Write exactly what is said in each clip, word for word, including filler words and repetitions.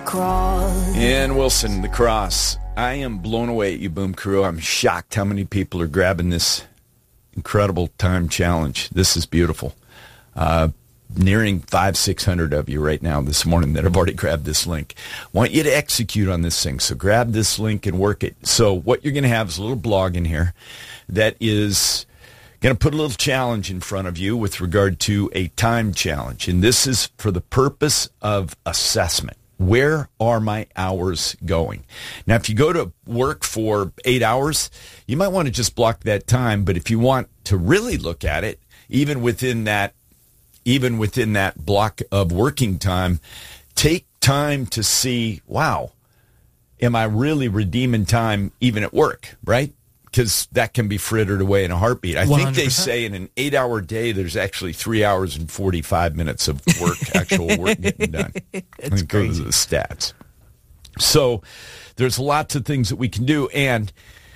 cross. Ian Wilson, The Cross. I am blown away at you, Boom Crew. I'm shocked how many people are grabbing this incredible time challenge. This is beautiful. Uh, nearing five, six hundred of you right now this morning that have already grabbed this link. Want you to execute on this thing, so grab this link and work it. So what you're going to have is a little blog in here that is going to put a little challenge in front of you with regard to a time challenge. And this is for the purpose of assessment. Where are my hours going? Now, if you go to work for eight hours, you might want to just block that time. But if you want to really look at it, even within that, even within that block of working time, take time to see, wow, am I really redeeming time even at work, right? Because that can be frittered away in a heartbeat. I one hundred percent. think they say in an eight-hour day, there's actually three hours and forty-five minutes of work, actual work getting done. It's crazy. Those are the stats. So there's lots of things that we can do. And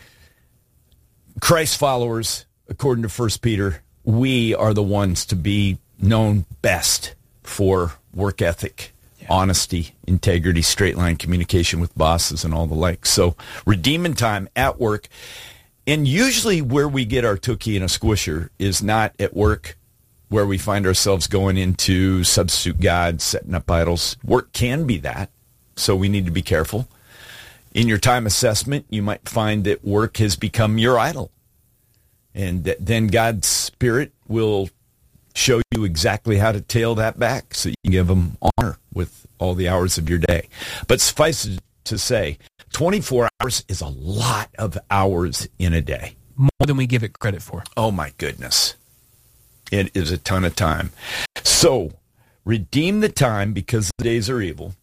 Christ followers, according to First Peter, we are the ones to be known best for work ethic, yeah. honesty, integrity, straight line communication with bosses and all the like. So redeeming time at work. And usually where we get our tookie and a squisher is not at work, where we find ourselves going into substitute God, setting up idols. Work can be that, so we need to be careful. In your time assessment, you might find that work has become your idol. And that then God's Spirit will show you exactly how to tail that back so you can give him honor with all the hours of your day. But suffice it to say, twenty-four hours is a lot of hours in a day. More than we give it credit for. Oh, my goodness. It is a ton of time. So, redeem the time because the days are evil.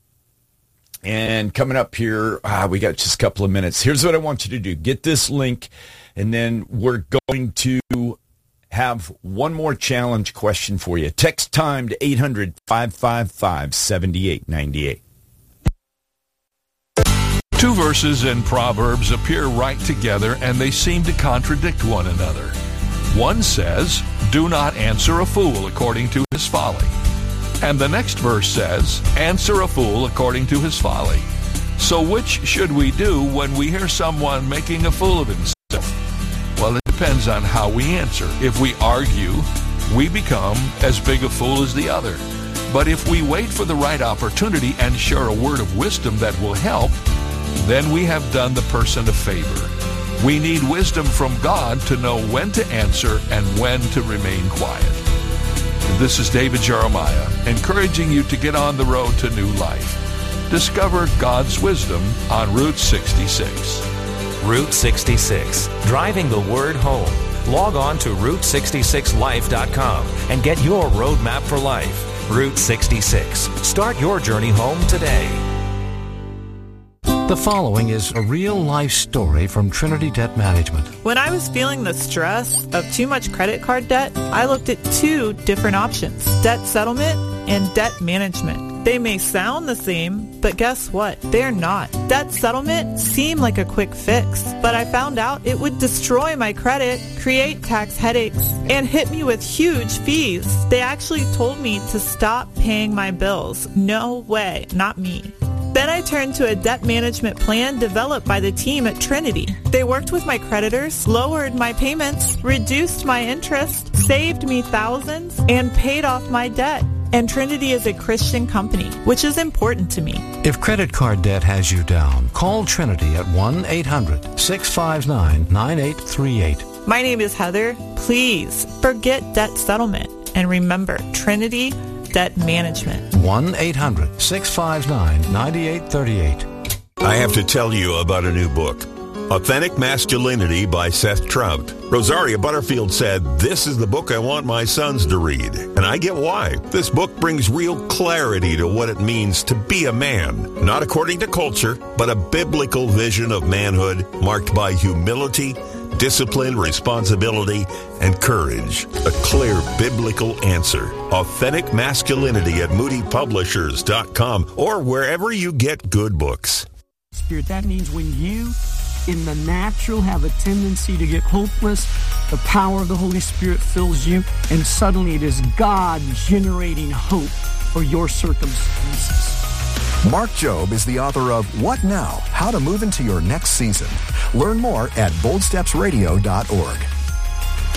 And coming up here, ah, we got just a couple of minutes. Here's what I want you to do. Get this link, and then we're going to have one more challenge question for you. Text time to eight hundred, five five five, seven eight nine eight. Two verses in Proverbs appear right together, and they seem to contradict one another. One says, "Do not answer a fool according to his folly." And the next verse says, "Answer a fool according to his folly." So which should we do when we hear someone making a fool of himself? Well, it depends on how we answer. If we argue, we become as big a fool as the other. But if we wait for the right opportunity and share a word of wisdom that will help, then we have done the person a favor. We need wisdom from God to know when to answer and when to remain quiet. This is David Jeremiah, encouraging you to get on the road to new life. Discover God's wisdom on Route sixty-six. Route sixty-six, driving the word home. Log on to route sixty-six life dot com and get your roadmap for life. Route sixty-six. Start your journey home today. The following is a real-life story from Trinity Debt Management. When I was feeling the stress of too much credit card debt, I looked at two different options, debt settlement and debt management. They may sound the same, but guess what? They're not. Debt settlement seemed like a quick fix, but I found out it would destroy my credit, create tax headaches, and hit me with huge fees. They actually told me to stop paying my bills. No way, not me. Then I turned to a debt management plan developed by the team at Trinity. They worked with my creditors, lowered my payments, reduced my interest, saved me thousands, and paid off my debt. And Trinity is a Christian company, which is important to me. If credit card debt has you down, call Trinity at one eight hundred, six five nine, nine eight three eight. My name is Heather. Please forget debt settlement. And remember, Trinity Debt Management. one eight hundred, six five nine, nine eight three eight. I have to tell you about a new book, Authentic Masculinity by Seth Trout. Rosaria Butterfield said, "This is the book I want my sons to read." And I get why. This book brings real clarity to what it means to be a man, not according to culture, but a biblical vision of manhood marked by humility, discipline, responsibility, and courage. A clear biblical answer. Authentic Masculinity at moody publishers dot com or wherever you get good books. Spirit, that means when you, in the natural, have a tendency to get hopeless, the power of the Holy Spirit fills you, and suddenly it is God generating hope for your circumstances. Mark Jobe is the author of What Now? How to Move into Your Next Season. Learn more at bold steps radio dot org.